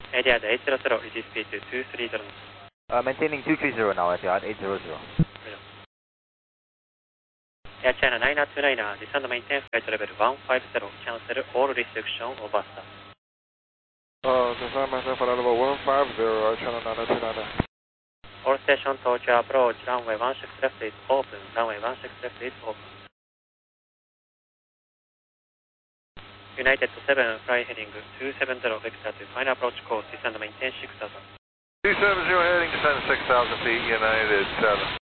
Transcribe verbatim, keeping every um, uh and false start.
Etihad eight zero zero, reduce speed to two three zero. Uh, maintaining two three zero now, Etihad eight zero zero. Air China nine two nine, descend maintain flight level one five zero, cancel all restriction over start. Uh, descend maintain flight level one five zero, Air China nine two nine. All station to your approach, runway one six left is open, runway one six left is open. United seven, fly heading two seven zero, vector to final approach course, descend maintain six thousand. two seven zero heading, descend six thousand feet, United seven.